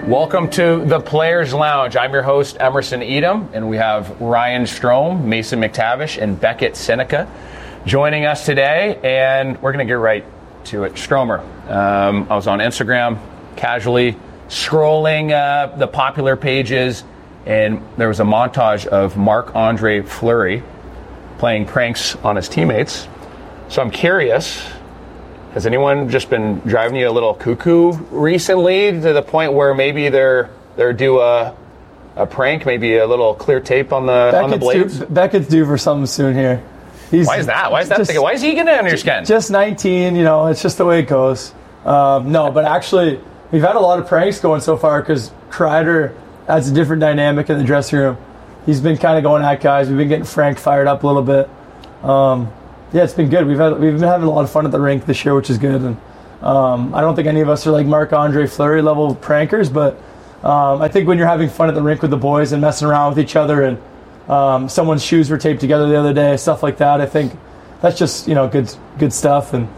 Welcome to the Players Lounge. I'm your host, Emerson Edom, and we have Ryan Strome, Mason McTavish, and Beckett Seneca joining us today, and we're going to get right to it. Stromer, I was on Instagram casually scrolling the popular pages, and there was a montage of Marc-Andre Fleury playing pranks on his teammates. So I'm curious, has anyone just been driving you a little cuckoo recently to the point where maybe they're due a prank, maybe a little clear tape on the blades? Beckett's due for something soon here. Why is that? Why is he getting under your skin? Just 19, it's just the way it goes. No, but actually, we've had a lot of pranks going so far because Kreider adds a different dynamic in the dressing room. He's been kind of going at guys. We've been getting Frank fired up a little bit. Yeah, it's been good. We've been having a lot of fun at the rink this year, which is good. And I don't think any of us are like Marc-Andre Fleury level prankers, but I think when you're having fun at the rink with the boys and messing around with each other, and someone's shoes were taped together the other day, stuff like that, I think that's just good stuff. And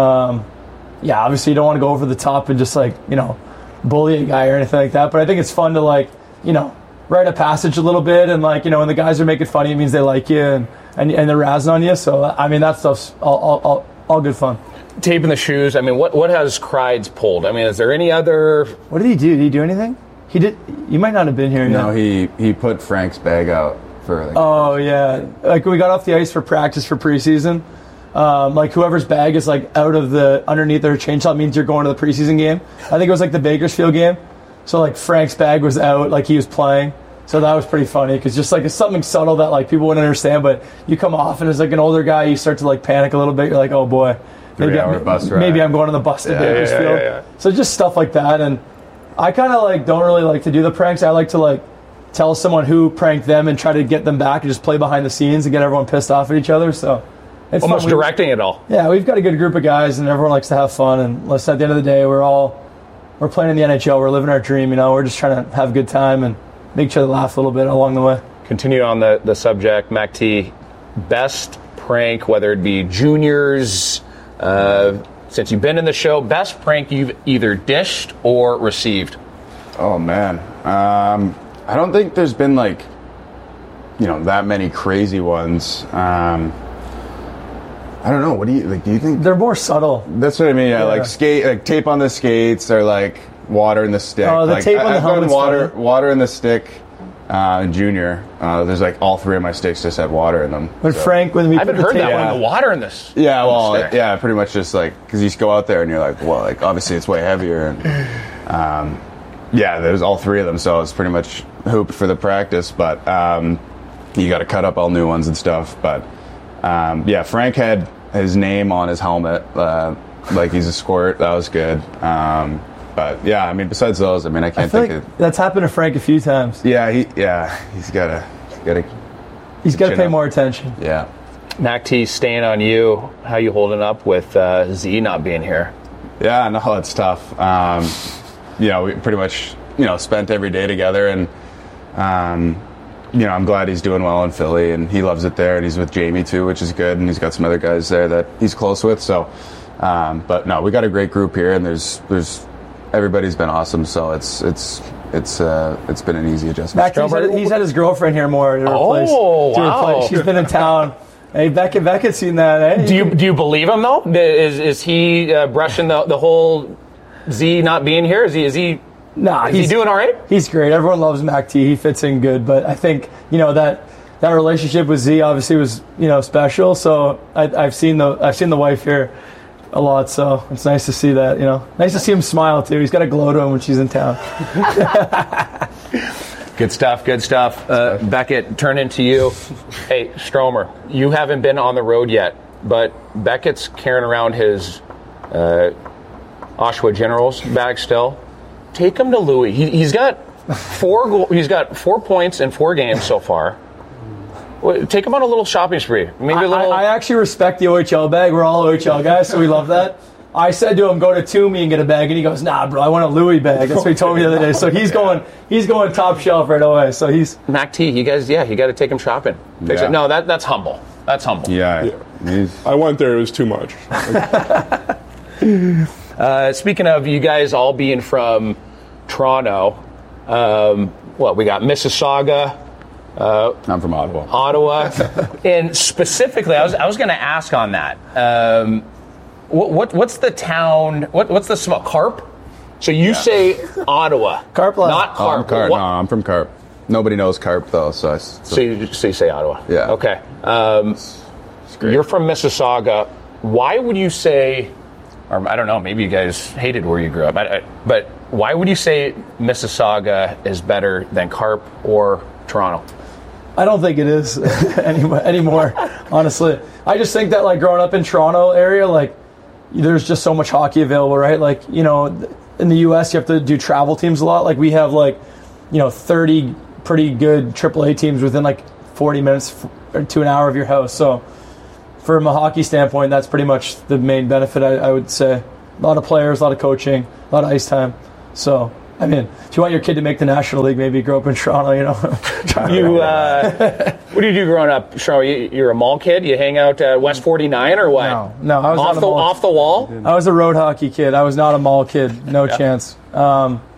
yeah, obviously you don't want to go over the top and just bully a guy or anything like that. But I think it's fun to write a passage a little bit, and when the guys are making fun of you, it means they like you and they're razzing on you. So I mean, that stuff's all good fun. Taping the shoes. I mean, what has Kreids pulled? I mean, is there any other? What did he do? Did he do anything? He did. You might not have been here. No, he put Frank's bag out for. Oh yeah, we got off the ice for practice for preseason. Whoever's bag is out of the underneath their chainsaw means you're going to the preseason game. I think it was the Bakersfield game. So Frank's bag was out, he was playing. So that was pretty funny because just it's something subtle that people wouldn't understand, but you come off and as an older guy, you start to panic a little bit. You're like, oh boy, maybe I'm going on the bus to Bakersfield. Yeah. So just stuff like that. And I kind of don't really like to do the pranks. I like to tell someone who pranked them and try to get them back and just play behind the scenes and get everyone pissed off at each other. So it's almost directing it all. Yeah, we've got a good group of guys and everyone likes to have fun. And listen, at the end of the day, we're playing in the NHL. We're living our dream, We're just trying to have a good time and make each other laugh a little bit along the way. Continue on the subject, Mac T. Best prank, whether it be juniors, since you've been in the show, best prank you've either dished or received? Oh, man. I don't think there's been, that many crazy ones. I don't know. What do you think? They're more subtle. That's what I mean. Yeah. Tape on the skates or water in the stick. Oh, the tape on the helmet's water in the stick. Junior, there's all three of my sticks just had water in them. When I haven't heard that one. The water in this. Yeah, well, yeah, pretty much just because you go out there and you're obviously it's way heavier, and there's all three of them, so it's pretty much hooped for the practice. But you got to cut up all new ones and stuff. But Frank had his name on his helmet, he's a squirt. That was good. But yeah, I mean, besides those, I can't think of. That's happened to Frank a few times. Yeah, he's got to pay more attention. Yeah. Mac T, staying on you. How you holding up with Z not being here? Yeah, no, it's tough. We pretty much spent every day together, and I'm glad he's doing well in Philly, and he loves it there, and he's with Jamie too, which is good, and he's got some other guys there that he's close with. So, but no, we got a great group here, and there's everybody's been awesome. So it's been an easy adjustment. He's had his girlfriend here more to replace. Wow. She's been in town. Hey, Beckett's seen that. Hey? Do you believe him though? Is he brushing the whole Z not being here? Is he? Nah, he's doing all right. He's great. Everyone loves Mac T. He fits in good. But I think that relationship with Z obviously was special. So I've seen the wife here a lot. So it's nice to see that. Nice to see him smile too. He's got a glow to him when she's in town. Good stuff. Beckett, turn into you. Hey, Stromer, you haven't been on the road yet, but Beckett's carrying around his Oshawa Generals bag still. Take him to Louis. He's got 4 points in 4 games so far. Take him on a little shopping spree. Maybe a little. I actually respect the OHL bag. We're all OHL guys, so we love that. I said to him, go to Toomey and get a bag, and he goes, nah, bro, I want a Louis bag. That's what he told me the other day. So he's going top shelf right away. So he's Mac T. You guys, you got to take him shopping. Yeah. No, that's humble. That's humble. Yeah. I went there. It was too much. Speaking of you guys all being from Toronto. We got Mississauga. I'm from Ottawa. And specifically, I was going to ask on that. What's the town? What's the small Carp? So you say Ottawa, Carp Line. not Oh, I'm Carp. Carp. No, I'm from Carp. Nobody knows Carp though, so You say Ottawa. Yeah. Okay. You're from Mississauga. Why would you say? Or I don't know. Maybe you guys hated where you grew up. But why would you say Mississauga is better than Carp or Toronto? I don't think it is anymore, honestly. I just think that, like, growing up in Toronto area, like, there's just so much hockey available, right? Like, you know, in the U.S., you have to do travel teams a lot. Like, we have, like, 30 pretty good AAA teams within, like, 40 minutes to an hour of your house. So, from a hockey standpoint, that's pretty much the main benefit, I would say. A lot of players, a lot of coaching, a lot of ice time. So, I mean, if you want your kid to make the National League, maybe grow up in Toronto, What do you do growing up, Cheryl? You're a mall kid? You hang out at West 49 or what? No, I was off the wall? I was a road hockey kid. I was not a mall kid. No chance.